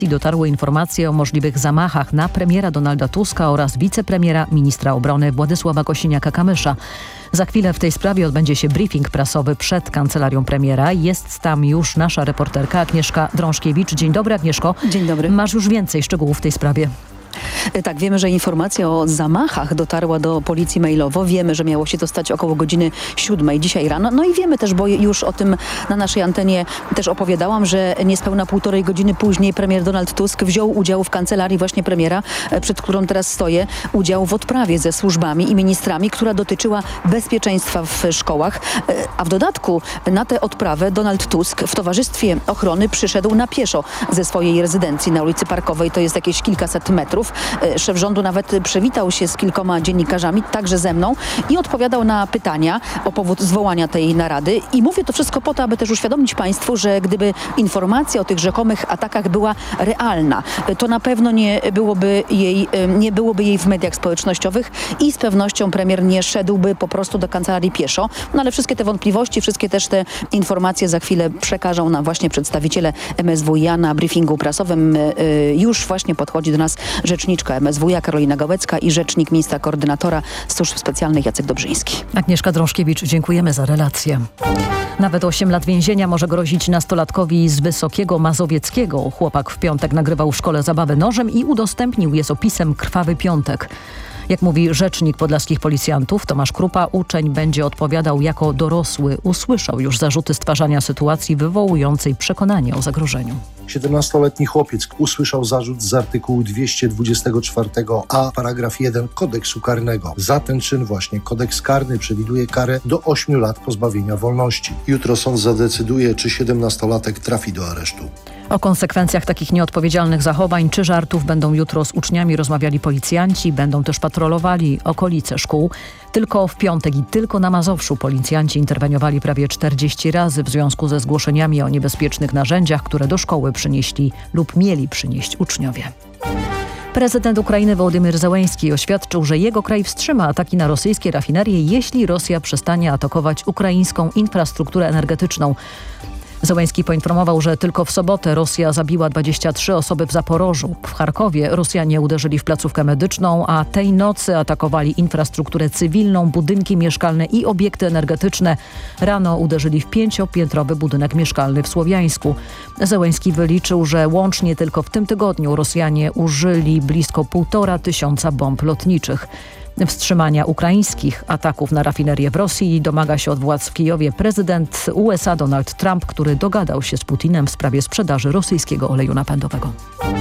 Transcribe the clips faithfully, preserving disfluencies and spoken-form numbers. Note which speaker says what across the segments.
Speaker 1: dotarły informacje o możliwych zamachach na premiera Donalda Tuska oraz wicepremiera, ministra obrony Władysława Kosiniaka-Kamysza. Za chwilę w tej sprawie odbędzie się briefing prasowy przed kancelarią premiera. Jest tam już nasza reporterka Agnieszka Drążkiewicz. Dzień dobry, Agnieszko.
Speaker 2: Dzień dobry.
Speaker 1: Masz już więcej szczegółów w tej sprawie.
Speaker 2: Tak, wiemy, że informacja o zamachach dotarła do policji mailowo. Wiemy, że miało się to stać około godziny siódmej dzisiaj rano. No i wiemy też, bo już o tym na naszej antenie też opowiadałam, że niespełna półtorej godziny później premier Donald Tusk wziął udział w kancelarii właśnie premiera, przed którą teraz stoję, udział w odprawie ze służbami i ministrami, która dotyczyła bezpieczeństwa w szkołach. A w dodatku na tę odprawę Donald Tusk w towarzystwie ochrony przyszedł na pieszo ze swojej rezydencji na ulicy Parkowej. To jest jakieś kilkaset metrów. Szef rządu nawet przywitał się z kilkoma dziennikarzami, także ze mną, i odpowiadał na pytania o powód zwołania tej narady. I mówię to wszystko po to, aby też uświadomić państwu, że gdyby informacja o tych rzekomych atakach była realna, to na pewno nie byłoby jej, nie byłoby jej w mediach społecznościowych i z pewnością premier nie szedłby po prostu do kancelarii pieszo. No ale wszystkie te wątpliwości, wszystkie też te informacje za chwilę przekażą nam właśnie przedstawiciele M S W iA na briefingu prasowym. Już właśnie podchodzi do nas rzeczniczka M S W iA Karolina Gałecka i rzecznik ministra koordynatora służb specjalnych Jacek Dobrzyński.
Speaker 1: Agnieszka Drążkiewicz, dziękujemy za relację. Nawet osiem lat więzienia może grozić nastolatkowi z Wysokiego Mazowieckiego. Chłopak w piątek nagrywał w szkole zabawę nożem i udostępnił je z opisem Krwawy Piątek. Jak mówi rzecznik podlaskich policjantów Tomasz Krupa, uczeń będzie odpowiadał jako dorosły. Usłyszał już zarzuty stwarzania sytuacji wywołującej przekonanie o zagrożeniu.
Speaker 3: siedemnastoletni chłopiec usłyszał zarzut z artykułu dwieście dwadzieścia cztery a paragraf jeden kodeksu karnego. Za ten czyn właśnie kodeks karny przewiduje karę do ośmiu lat pozbawienia wolności. Jutro sąd zadecyduje, czy siedemnastolatek trafi do aresztu.
Speaker 1: O konsekwencjach takich nieodpowiedzialnych zachowań czy żartów będą jutro z uczniami rozmawiali policjanci, będą też patrolowali okolice szkół. Tylko w piątek i tylko na Mazowszu policjanci interweniowali prawie czterdzieści razy w związku ze zgłoszeniami o niebezpiecznych narzędziach, które do szkoły przynieśli lub mieli przynieść uczniowie. Prezydent Ukrainy Wołodymyr Zełenski oświadczył, że jego kraj wstrzyma ataki na rosyjskie rafinerie, jeśli Rosja przestanie atakować ukraińską infrastrukturę energetyczną. Zełenski poinformował, że tylko w sobotę Rosja zabiła dwadzieścia trzy osoby w Zaporożu. W Charkowie Rosjanie uderzyli w placówkę medyczną, a tej nocy atakowali infrastrukturę cywilną, budynki mieszkalne i obiekty energetyczne. Rano uderzyli w pięciopiętrowy budynek mieszkalny w Słowiańsku. Zełenski wyliczył, że łącznie tylko w tym tygodniu Rosjanie użyli blisko półtora tysiąca bomb lotniczych. Wstrzymania ukraińskich ataków na rafinerię w Rosji domaga się od władz w Kijowie prezydent U S A Donald Trump, który dogadał się z Putinem w sprawie sprzedaży rosyjskiego oleju napędowego.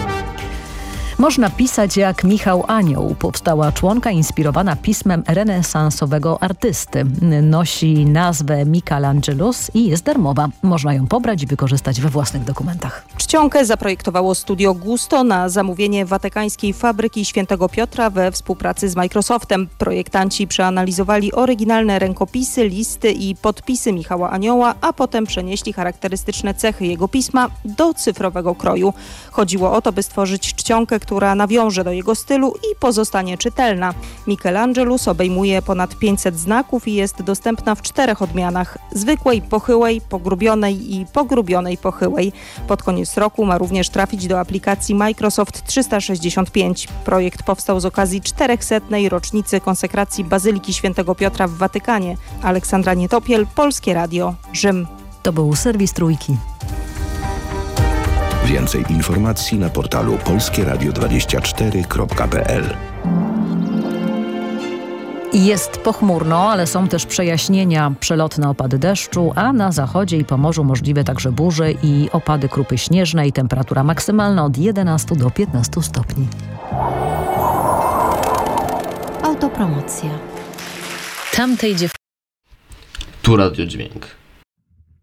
Speaker 1: Można pisać jak Michał Anioł. Powstała członka inspirowana pismem renesansowego artysty. Nosi nazwę Michelangelos i jest darmowa. Można ją pobrać i wykorzystać we własnych dokumentach.
Speaker 4: Czcionkę zaprojektowało studio Gusto na zamówienie watykańskiej fabryki Świętego Piotra we współpracy z Microsoftem. Projektanci przeanalizowali oryginalne rękopisy, listy i podpisy Michała Anioła, a potem przenieśli charakterystyczne cechy jego pisma do cyfrowego kroju. Chodziło o to, by stworzyć czcionkę, która nawiąże do jego stylu i pozostanie czytelna. Michelangelus obejmuje ponad pięćset znaków i jest dostępna w czterech odmianach: zwykłej, pochyłej, pogrubionej i pogrubionej pochyłej. Pod koniec roku ma również trafić do aplikacji Microsoft trzysta sześćdziesiąt pięć. Projekt powstał z okazji czterechsetnej rocznicy konsekracji Bazyliki Świętego Piotra w Watykanie. Aleksandra Nietopiel, Polskie Radio, Rzym.
Speaker 1: To był serwis Trójki.
Speaker 5: Więcej informacji na portalu polskie radio dwadzieścia cztery kropka p l.
Speaker 1: Jest pochmurno, ale są też przejaśnienia, przelotne opady deszczu, a na zachodzie i Pomorzu możliwe także burze i opady krupy śnieżnej. Temperatura maksymalna od jedenastu do piętnastu stopni.
Speaker 6: Autopromocja.
Speaker 7: Tamtej dziew... Tu Radio Dźwięk.